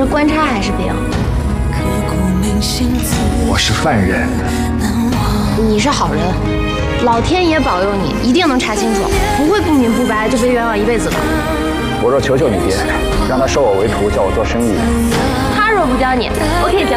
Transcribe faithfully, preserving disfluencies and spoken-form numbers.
这官差还是不要。 我是犯人。 你是好人，老天爷保佑你，一定能查清楚，不会不明不白就被冤枉一辈子的。 我若求求你爹，让他收我为徒，叫我做生意。 他若不教你，我可以教。